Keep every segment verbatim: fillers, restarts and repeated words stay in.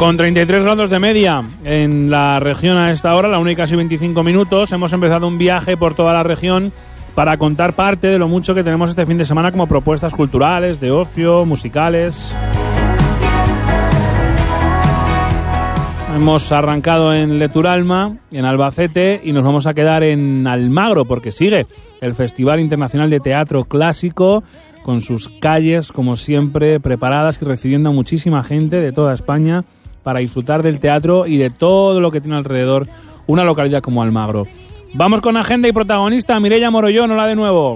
Con treinta y tres grados de media en la región a esta hora, la una y casi veinticinco minutos, hemos empezado un viaje por toda la región para contar parte de lo mucho que tenemos este fin de semana como propuestas culturales, de ocio, musicales. Hemos arrancado en Leturalma, en Albacete, y nos vamos a quedar en Almagro, porque sigue el Festival Internacional de Teatro Clásico, con sus calles, como siempre, preparadas y recibiendo a muchísima gente de toda España para disfrutar del teatro y de todo lo que tiene alrededor una localidad como Almagro. Vamos con agenda y protagonista, Mireia Morollón, hola de nuevo.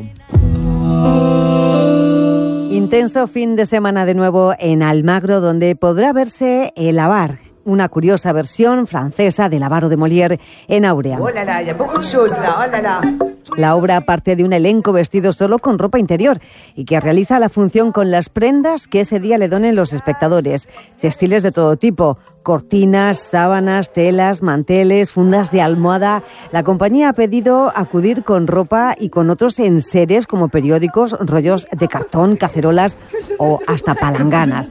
Intenso fin de semana de nuevo en Almagro, donde podrá verse el Avar, una curiosa versión francesa del Avaro de Molière en Áurea. Oh là là, il y a beaucoup de choses là, oh là là. La obra parte de un elenco vestido solo con ropa interior y que realiza la función con las prendas que ese día le donen los espectadores. Textiles de todo tipo, cortinas, sábanas, telas, manteles, fundas de almohada. La compañía ha pedido acudir con ropa y con otros enseres como periódicos, rollos de cartón, cacerolas o hasta palanganas.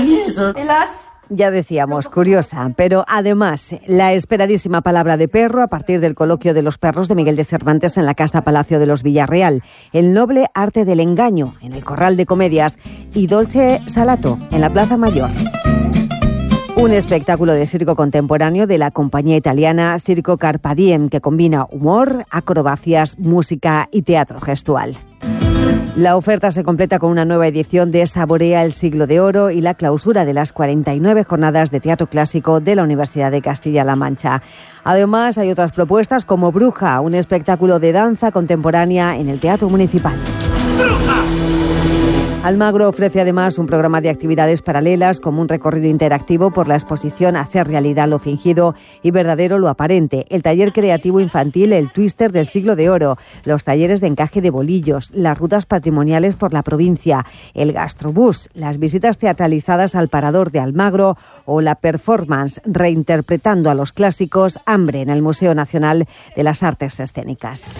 Ya decíamos, curiosa, pero además la esperadísima palabra de perro a partir del coloquio de los perros de Miguel de Cervantes en la Casa Palacio de los Villarreal, el noble arte del engaño en el Corral de Comedias y Dolce Salato en la Plaza Mayor. Un espectáculo de circo contemporáneo de la compañía italiana Circo Carpe Diem que combina humor, acrobacias, música y teatro gestual. La oferta se completa con una nueva edición de Saborea el Siglo de Oro y la clausura de las cuarenta y nueve jornadas de teatro clásico de la Universidad de Castilla-La Mancha. Además, hay otras propuestas como Bruja, un espectáculo de danza contemporánea en el Teatro Municipal. ¡Bruja! Almagro ofrece además un programa de actividades paralelas como un recorrido interactivo por la exposición Hacer realidad lo fingido y verdadero lo aparente, el taller creativo infantil El Twister del Siglo de Oro, los talleres de encaje de bolillos, las rutas patrimoniales por la provincia, el gastrobús, las visitas teatralizadas al Parador de Almagro o la performance reinterpretando a los clásicos Hambre en el Museo Nacional de las Artes Escénicas.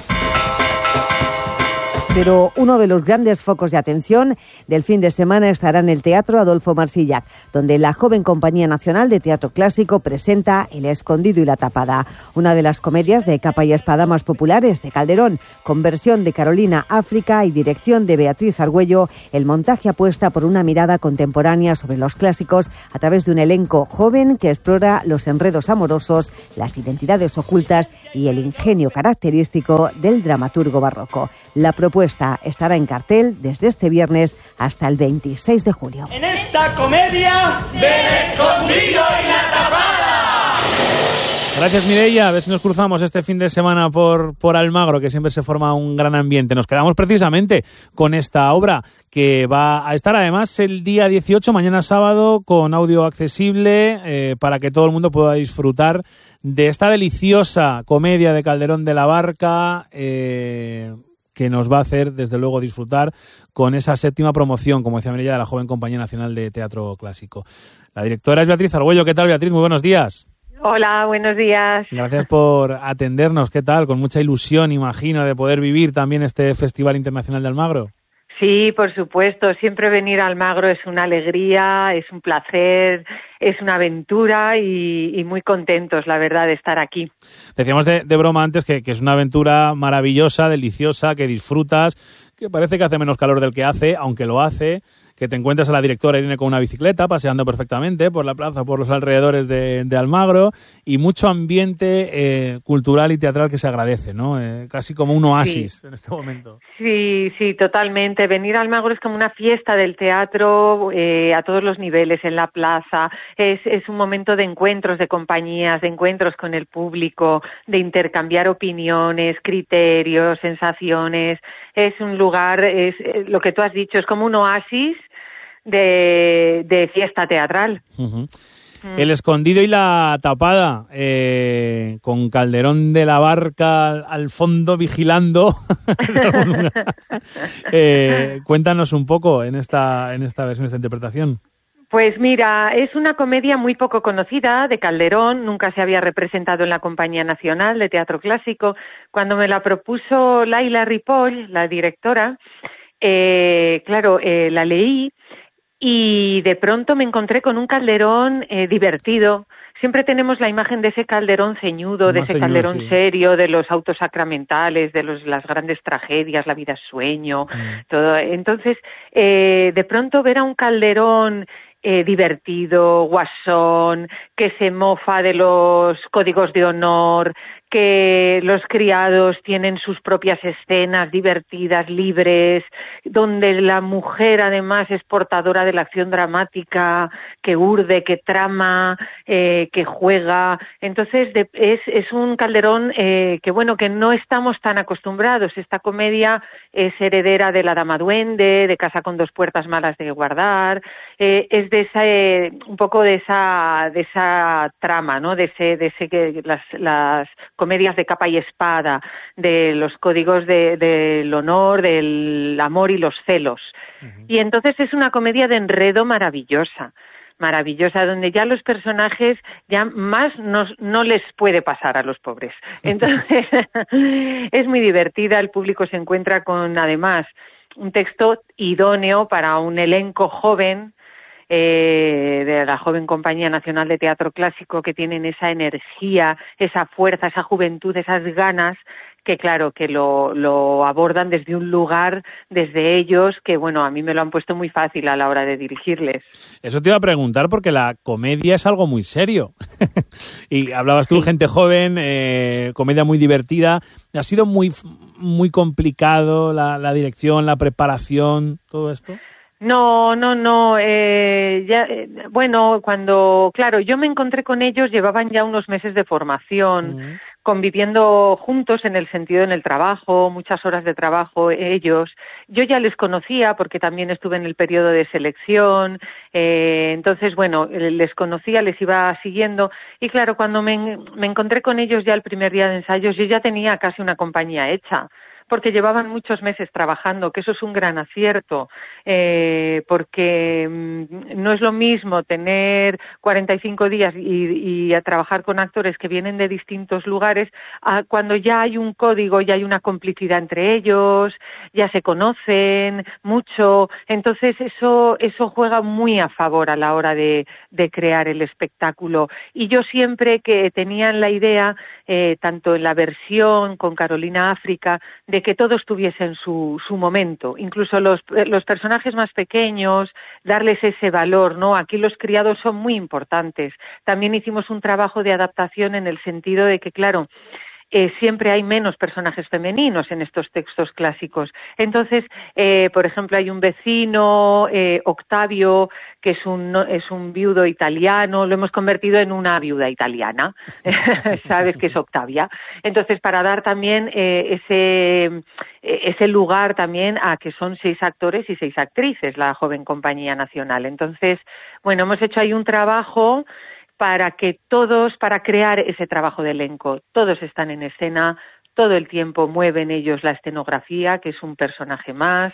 Pero uno de los grandes focos de atención del fin de semana estará en el Teatro Adolfo Marsillac, donde la joven Compañía Nacional de Teatro Clásico presenta El Escondido y la Tapada, una de las comedias de capa y espada más populares de Calderón, con versión de Carolina África y dirección de Beatriz Argüello. El montaje apuesta por una mirada contemporánea sobre los clásicos a través de un elenco joven que explora los enredos amorosos, las identidades ocultas y el ingenio característico del dramaturgo barroco. La propuesta estará en cartel desde este viernes hasta el veintiséis de julio. En esta comedia del Escondido y la Tapada. Gracias, Mireia. A ver si nos cruzamos este fin de semana por, por Almagro, que siempre se forma un gran ambiente. Nos quedamos precisamente con esta obra que va a estar además el día dieciocho, mañana sábado, con audio accesible eh, para que todo el mundo pueda disfrutar de esta deliciosa comedia de Calderón de la Barca, eh, que nos va a hacer, desde luego, disfrutar con esa séptima promoción, como decía Mireia, de la joven Compañía Nacional de Teatro Clásico. La directora es Beatriz Argüello. ¿Qué tal, Beatriz? Muy buenos días. Hola, buenos días. Gracias por atendernos. ¿Qué tal? Con mucha ilusión, imagino, de poder vivir también este Festival Internacional de Almagro. Sí, por supuesto. Siempre venir a Almagro es una alegría, es un placer, es una aventura y, y muy contentos, la verdad, de estar aquí. Decíamos de, de broma antes que, que es una aventura maravillosa, deliciosa, que disfrutas, que parece que hace menos calor del que hace, aunque lo hace, que te encuentras a la directora Irene con una bicicleta paseando perfectamente por la plaza, por los alrededores de, de Almagro, y mucho ambiente eh, cultural y teatral que se agradece, ¿no? Eh, casi como un oasis sí. En este momento. Sí, sí, totalmente. Venir a Almagro es como una fiesta del teatro eh, a todos los niveles, en la plaza. Es, es un momento de encuentros de compañías, de encuentros con el público, de intercambiar opiniones, criterios, sensaciones. Es un lugar, es lo que tú has dicho, es como un oasis de, de fiesta teatral. Uh-huh. Mm. El Escondido y la Tapada, eh, con Calderón de la Barca al, al fondo vigilando. eh, cuéntanos un poco en esta, en esta versión, esta interpretación. Pues mira, es una comedia muy poco conocida de Calderón, nunca se había representado en la Compañía Nacional de Teatro Clásico. Cuando me la propuso Laila Ripoll, la directora, eh, claro, eh, la leí y de pronto me encontré con un calderón eh, divertido. Siempre tenemos la imagen de ese calderón ceñudo, de ese ceñudo, calderón sí. serio, de los autos sacramentales, de los, las grandes tragedias, la vida es sueño, mm. todo. Entonces, eh, de pronto ver a un calderón eh, divertido, guasón, que se mofa de los códigos de honor, que los criados tienen sus propias escenas divertidas, libres, donde la mujer además es portadora de la acción dramática, que urde, que trama, eh, que juega. Entonces de, es, es un calderón eh, que bueno, que no estamos tan acostumbrados. Esta comedia es heredera de La Dama Duende, de Casa con dos puertas malas de guardar, eh, es de esa, eh, un poco de esa, de esa trama, ¿no? De ese, de ese que las, las comedias de capa y espada, de los códigos de, del honor, del amor y los celos. Uh-huh. Y entonces es una comedia de enredo maravillosa, maravillosa, donde ya los personajes ya más nos, no les puede pasar a los pobres. Entonces es muy divertida, el público se encuentra con además un texto idóneo para un elenco joven, Eh, de la joven Compañía Nacional de Teatro Clásico, que tienen esa energía, esa fuerza, esa juventud, esas ganas, que claro, que lo, lo abordan desde un lugar, desde ellos, que bueno, a mí me lo han puesto muy fácil a la hora de dirigirles. Eso te iba a preguntar, porque la comedia es algo muy serio. Y hablabas tú, sí. gente joven, eh, comedia muy divertida. ¿Ha sido muy, muy complicado la, la dirección, la preparación, todo esto? No, no, no. Eh, ya, eh, bueno, cuando, claro, yo me encontré con ellos, llevaban ya unos meses de formación, uh-huh. conviviendo juntos en el sentido en el trabajo, muchas horas de trabajo ellos. Yo ya les conocía porque también estuve en el periodo de selección, eh, entonces, bueno, les conocía, les iba siguiendo y claro, cuando me, me encontré con ellos ya el primer día de ensayos, yo ya tenía casi una compañía hecha, porque llevaban muchos meses trabajando, que eso es un gran acierto, eh, porque mmm, no es lo mismo tener cuarenta y cinco días y, y a trabajar con actores que vienen de distintos lugares, a cuando ya hay un código, ya hay una complicidad entre ellos, ya se conocen mucho, entonces eso eso juega muy a favor a la hora de, de crear el espectáculo. Y yo siempre que tenía la idea, eh, tanto en la versión con Carolina África, de que todos tuviesen su, su momento, incluso los, los personajes más pequeños, darles ese valor, ¿no? Aquí los criados son muy importantes. También hicimos un trabajo de adaptación en el sentido de que, claro, Eh, siempre hay menos personajes femeninos en estos textos clásicos. Entonces, eh, por ejemplo, hay un vecino, eh, Octavio, que es un, es un viudo italiano, lo hemos convertido en una viuda italiana, sabes que es Octavia. Entonces, para dar también eh, ese, ese lugar también a que son seis actores y seis actrices, la joven Compañía Nacional. Entonces, bueno, hemos hecho ahí un trabajo para que todos, para crear ese trabajo de elenco, todos están en escena, todo el tiempo mueven ellos la escenografía, que es un personaje más,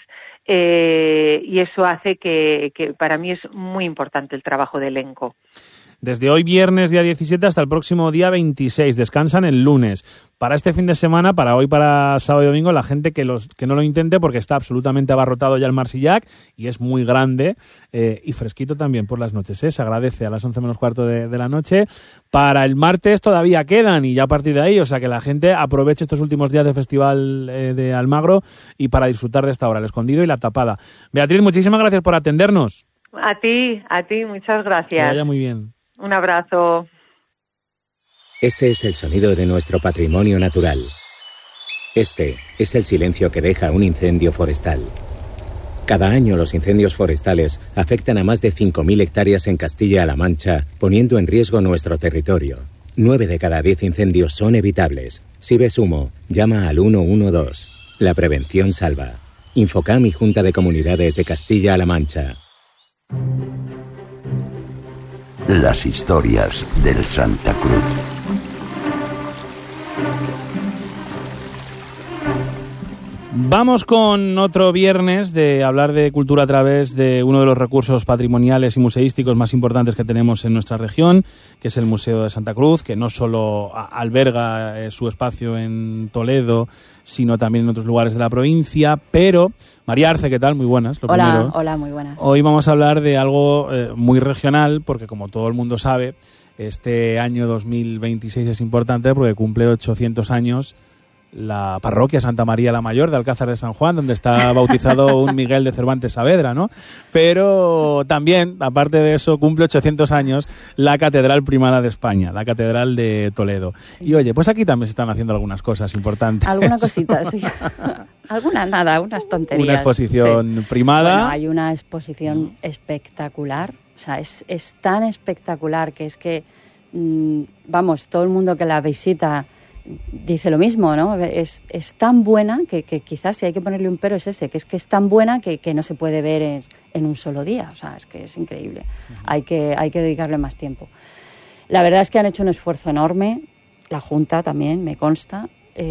eh, y eso hace que, que para mí es muy importante el trabajo de elenco. Desde hoy viernes día diecisiete hasta el próximo día veintiséis, descansan el lunes. Para este fin de semana, para hoy, para sábado y domingo, la gente que, los, que no lo intente porque está absolutamente abarrotado ya el Marsillac y es muy grande eh, y fresquito también por las noches, ¿eh? Se agradece a las once menos cuarto de, de la noche. Para el martes todavía quedan y ya a partir de ahí, o sea que la gente aproveche estos últimos días de Festival eh, de Almagro y para disfrutar de esta hora, El Escondido y La Tapada. Beatriz, muchísimas gracias por atendernos. A ti, a ti, muchas gracias. Que vaya muy bien. Un abrazo. Este es el sonido de nuestro patrimonio natural. Este es el silencio que deja un incendio forestal. Cada año los incendios forestales afectan a más de cinco mil hectáreas en Castilla-La Mancha, poniendo en riesgo nuestro territorio. Nueve de cada diez incendios son evitables. Si ves humo, llama al uno uno dos. La prevención salva. Infocam y Junta de Comunidades de Castilla-La Mancha. Las historias del Santa Cruz. Vamos con otro viernes de hablar de cultura a través de uno de los recursos patrimoniales y museísticos más importantes que tenemos en nuestra región, que es el Museo de Santa Cruz, que no solo alberga eh, su espacio en Toledo, sino también en otros lugares de la provincia. Pero, María Arce, ¿qué tal? Muy buenas. Lo hola, primero. hola, muy buenas. Hoy vamos a hablar de algo eh, muy regional, porque como todo el mundo sabe, este año dos mil veintiséis es importante porque cumple ochocientos años la parroquia Santa María la Mayor de Alcázar de San Juan, donde está bautizado un Miguel de Cervantes Saavedra, ¿no? Pero también, aparte de eso, cumple ochocientos años la Catedral Primada de España, la Catedral de Toledo. Sí. Y oye, pues aquí también se están haciendo algunas cosas importantes. Alguna cosita, sí. Algunas, nada, unas tonterías. Una exposición sí. primada. Bueno, hay una exposición espectacular, o sea, es, es tan espectacular que es que, mmm, vamos, todo el mundo que la visita dice lo mismo, ¿no? Es, es tan buena que, que quizás si hay que ponerle un pero es ese, que es que es tan buena que, que no se puede ver en, en un solo día. O sea, es que es increíble. Uh-huh. Hay que, hay que dedicarle más tiempo. La verdad es que han hecho un esfuerzo enorme, la Junta también, me consta,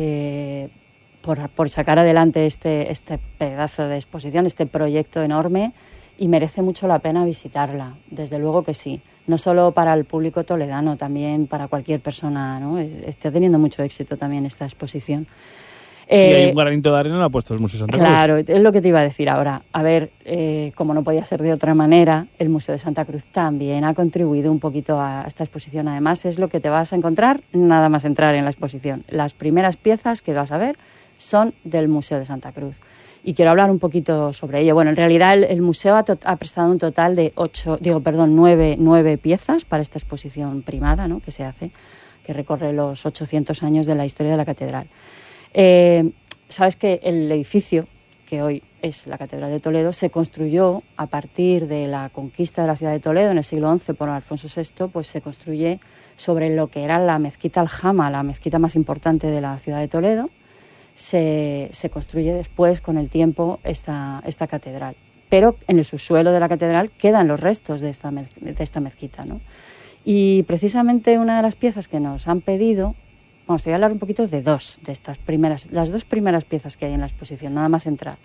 eh, por, por sacar adelante este, este pedazo de exposición, este proyecto enorme, y merece mucho la pena visitarla, desde luego que sí. No solo para el público toledano, también para cualquier persona, ¿no? Está teniendo mucho éxito también esta exposición. Eh, y hay un granito de arena lo ha puesto el Museo Santa Cruz. Claro, es lo que te iba a decir ahora. A ver, eh, como no podía ser de otra manera, el Museo de Santa Cruz también ha contribuido un poquito a esta exposición. Además, es lo que te vas a encontrar nada más entrar en la exposición. Las primeras piezas que vas a ver son del Museo de Santa Cruz. Y quiero hablar un poquito sobre ello. Bueno, en realidad el, el museo ha, to- ha prestado un total de ocho, digo, perdón, nueve, nueve piezas para esta exposición primada, ¿no? Que se hace, que recorre los ochocientos años de la historia de la catedral. Eh, Sabes que el edificio, que hoy es la Catedral de Toledo, se construyó a partir de la conquista de la ciudad de Toledo en el siglo once por Alfonso sexto, pues se construye sobre lo que era la mezquita Aljama, la mezquita más importante de la ciudad de Toledo. Se, se construye después, con el tiempo, esta, esta catedral. Pero en el subsuelo de la catedral quedan los restos de esta, de esta mezquita, ¿no? Y precisamente una de las piezas que nos han pedido, vamos, te voy a hablar un poquito de dos de estas primeras, las dos primeras piezas que hay en la exposición, nada más entrar.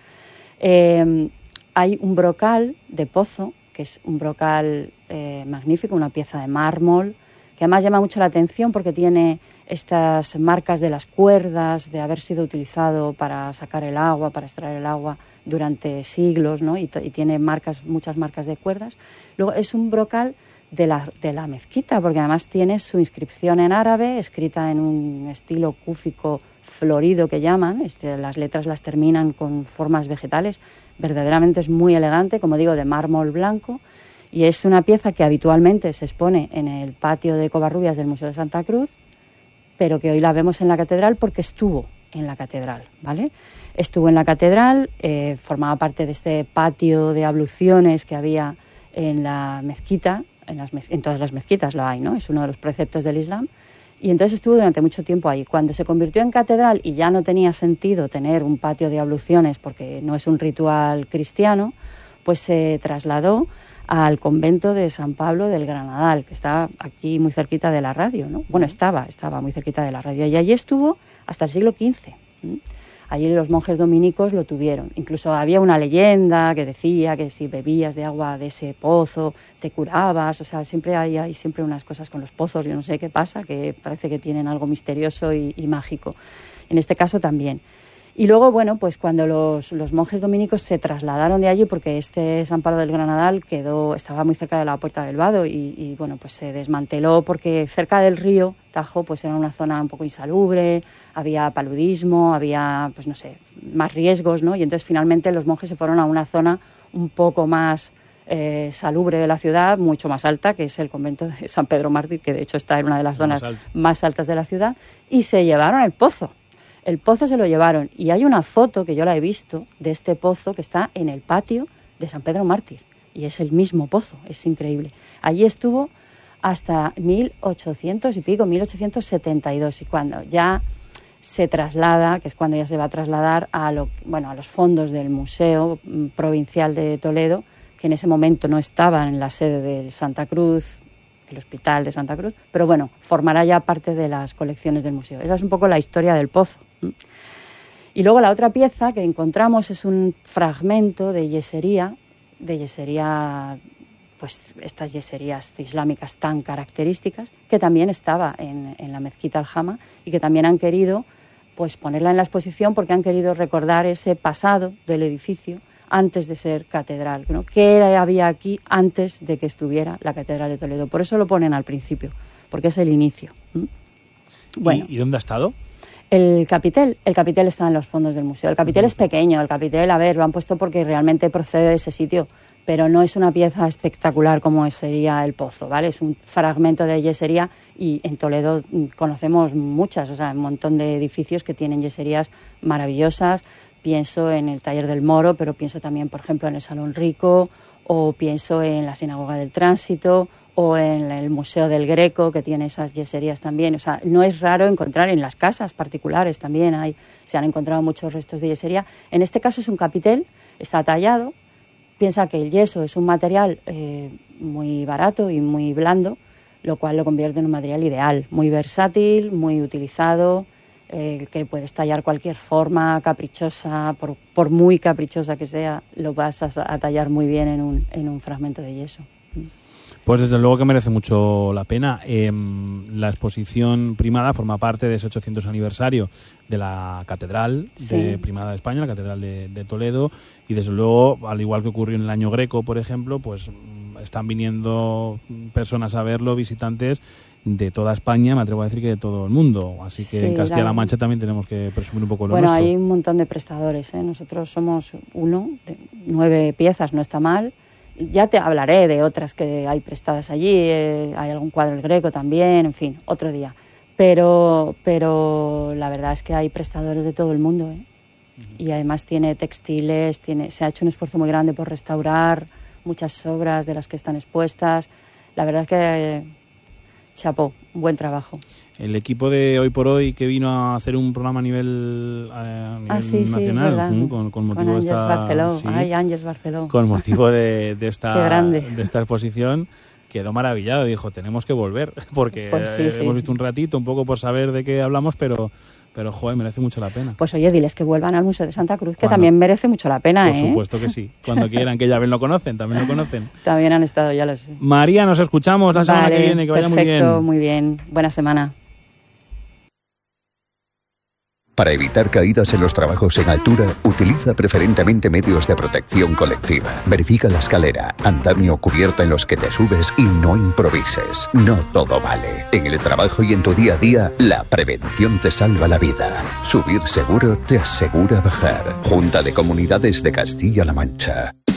Eh, hay un brocal de pozo, que es un brocal eh, magnífico, una pieza de mármol, que además llama mucho la atención porque tiene estas marcas de las cuerdas, de haber sido utilizado para sacar el agua, para extraer el agua durante siglos, ¿no? Y, t- y tiene marcas, muchas marcas de cuerdas. Luego es un brocal de la, de la mezquita, porque además tiene su inscripción en árabe, escrita en un estilo cúfico florido que llaman, este, las letras las terminan con formas vegetales, verdaderamente es muy elegante, como digo, de mármol blanco, y es una pieza que habitualmente se expone en el patio de Covarrubias del Museo de Santa Cruz, pero que hoy la vemos en la catedral porque estuvo en la catedral, ¿vale? Estuvo en la catedral, eh, formaba parte de este patio de abluciones que había en la mezquita, en, las mez- en todas las mezquitas lo hay, ¿no? Es uno de los preceptos del Islam, y entonces estuvo durante mucho tiempo ahí. Cuando se convirtió en catedral y ya no tenía sentido tener un patio de abluciones porque no es un ritual cristiano, pues se trasladó al convento de San Pablo del Granadal, que está aquí muy cerquita de la radio, ¿no? Bueno, estaba, estaba muy cerquita de la radio, y allí estuvo hasta el siglo quince. ¿sí? Allí los monjes dominicos lo tuvieron. Incluso había una leyenda que decía que si bebías de agua de ese pozo te curabas. O sea, siempre hay, hay siempre unas cosas con los pozos, yo no sé qué pasa, que parece que tienen algo misterioso y, y mágico. En este caso también. Y luego, bueno, pues cuando los, los monjes dominicos se trasladaron de allí, porque este San Pablo del Granadal quedó, estaba muy cerca de la Puerta del Vado y, y bueno, pues se desmanteló porque cerca del río Tajo pues era una zona un poco insalubre, había paludismo, había, pues no sé, más riesgos, ¿no? Y entonces finalmente los monjes se fueron a una zona un poco más eh, salubre de la ciudad, mucho más alta, que es el convento de San Pedro Mártir, que de hecho está en una de las zonas más, más altas de la ciudad, y se llevaron el pozo. El pozo se lo llevaron, y hay una foto que yo la he visto de este pozo que está en el patio de San Pedro Mártir, y es el mismo pozo, es increíble. Allí estuvo hasta mil ochocientos y pico, mil ochocientos setenta y dos, y cuando ya se traslada, que es cuando ya se va a trasladar a, lo, bueno, a los fondos del Museo Provincial de Toledo, que en ese momento no estaba en la sede del Santa Cruz, el Hospital de Santa Cruz, pero bueno, formará ya parte de las colecciones del museo. Esa es un poco la historia del pozo. Y luego la otra pieza que encontramos es un fragmento de yesería, de yesería, pues estas yeserías islámicas tan características, que también estaba en, en la mezquita Al-Jama y que también han querido pues ponerla en la exposición porque han querido recordar ese pasado del edificio antes de ser catedral, ¿no? ¿Qué había aquí antes de que estuviera la Catedral de Toledo? Por eso lo ponen al principio, porque es el inicio. ¿Mm? Bueno, ¿Y, ¿Y dónde ha estado? El capitel, el capitel está en los fondos del museo. El capitel es pequeño, el capitel, a ver, lo han puesto porque realmente procede de ese sitio, pero no es una pieza espectacular como sería el Pozo, ¿vale? Es un fragmento de yesería y en Toledo conocemos muchas, o sea, un montón de edificios que tienen yeserías maravillosas. Pienso en el Taller del Moro, pero pienso también, por ejemplo, en el Salón Rico, o pienso en la Sinagoga del Tránsito, o en el Museo del Greco, que tiene esas yeserías también. O sea, no es raro encontrar en las casas particulares también, hay, se han encontrado muchos restos de yesería. En este caso es un capitel, está tallado. Piensa que el yeso es un material eh, muy barato y muy blando, lo cual lo convierte en un material ideal, muy versátil, muy utilizado, eh, que puedes tallar cualquier forma caprichosa, por, por muy caprichosa que sea, lo vas a, a tallar muy bien en un, en un fragmento de yeso. Pues desde luego que merece mucho la pena. Eh, la exposición Primada forma parte de ese ochocientos aniversario de la Catedral sí. de Primada de España, la Catedral de, de Toledo, y desde luego, al igual que ocurrió en el año Greco, por ejemplo, pues están viniendo personas a verlo, visitantes de toda España, me atrevo a decir que de todo el mundo. Así que sí, en Castilla-La Mancha también tenemos que presumir un poco lo bueno, nuestro. Bueno, hay un montón de prestadores, ¿eh? Nosotros somos uno, de nueve piezas, no está mal. Ya te hablaré de otras que hay prestadas allí, eh, hay algún cuadro del Greco también, en fin, otro día. Pero, pero la verdad es que hay prestadores de todo el mundo, ¿eh? Uh-huh. Y además tiene textiles, tiene, se ha hecho un esfuerzo muy grande por restaurar muchas obras de las que están expuestas. La verdad es que eh, chapó, un buen trabajo. El equipo de Hoy por Hoy que vino a hacer un programa a nivel, a nivel ah, sí, nacional, sí, con, con motivo con de esta, Barceló. sí, Ay, Ángeles Barceló. con motivo de, de esta de esta exposición, quedó maravillado. Dijo, tenemos que volver porque pues sí, hemos sí. visto un ratito, un poco por saber de qué hablamos, pero pero joder, merece mucho la pena. Pues oye, diles que vuelvan al Museo de Santa Cruz, que ¿Cuándo? También merece mucho la pena, Por ¿eh? supuesto que sí. Cuando quieran, que ya ven, lo conocen, también lo conocen. También han estado, ya lo sé. María, nos escuchamos la semana vale, que viene, que vaya muy bien. Perfecto, muy bien. Buena semana. Para evitar caídas en los trabajos en altura, utiliza preferentemente medios de protección colectiva. Verifica la escalera, andamio o cubierta en los que te subes y no improvises. No todo vale. En el trabajo y en tu día a día, la prevención te salva la vida. Subir seguro te asegura bajar. Junta de Comunidades de Castilla-La Mancha.